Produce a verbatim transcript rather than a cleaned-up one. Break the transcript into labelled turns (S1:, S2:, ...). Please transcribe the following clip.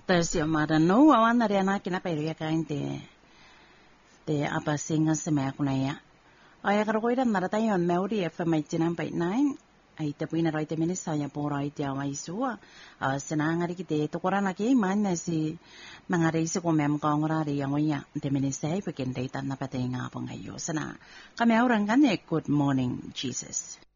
S1: Tersi amada no awan na riana kina peri kain te te apa singa semek na ya. Ay karokoy na naratayon Melody F M eighty-nine point nine. Ay te puina roi te minisa ya pora ite awai sua. Senangari kite to korana ke man na si mangari si ko mem kongora ri yang oya te minisa ay pekin te tan na pate nga po ngayo. Sana kami orang kan good morning Jesus.